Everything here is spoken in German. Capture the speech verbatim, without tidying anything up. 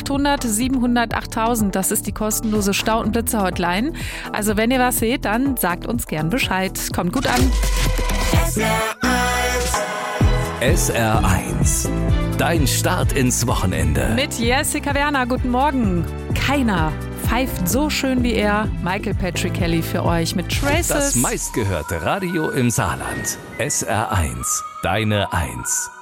achthundert siebenhundert achttausend. Das ist die kostenlose Stau- und Blitzer-Hotline. Also wenn ihr was seht, dann sagt uns gern Bescheid. Kommt gut an. S R eins. Dein Start ins Wochenende. Mit Jessica Werner, guten Morgen. Keiner pfeift so schön wie er. Michael Patrick Kelly für euch mit Traces. Das meistgehörte Radio im Saarland. S R eins. Deine Eins.